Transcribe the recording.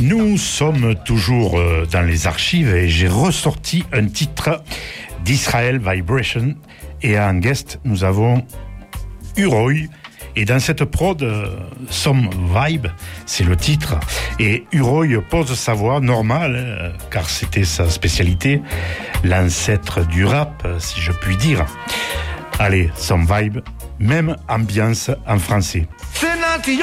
Nous sommes toujours dans les archives et j'ai ressorti un titre d'Israel Vibration et en guest nous avons Uroy. Et dans cette prod, Some Vibe, c'est le titre. Et Uroy pose sa voix normale, car c'était sa spécialité, l'ancêtre du rap, si je puis dire. Allez, Some Vibe, même ambiance en français. C'est